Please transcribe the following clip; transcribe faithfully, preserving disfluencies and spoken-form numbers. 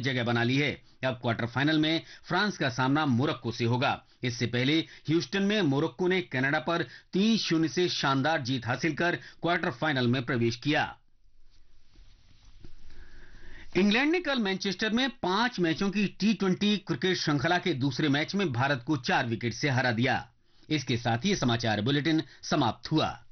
जगह बना ली है। अब क्वार्टर फाइनल में फ्रांस का सामना मोरक्को से होगा। इससे पहले ह्यूस्टन में मोरक्को ने कनाडा पर तीन शून्य से शानदार जीत हासिल कर क्वार्टर फाइनल में प्रवेश किया। इंग्लैंड ने कल मैनचेस्टर में पांच मैचों की टी ट्वेंटी क्रिकेट श्रृंखला के दूसरे मैच में भारत को चार विकेट से हरा दिया। इसके साथ ही समाचार बुलेटिन समाप्त हुआ।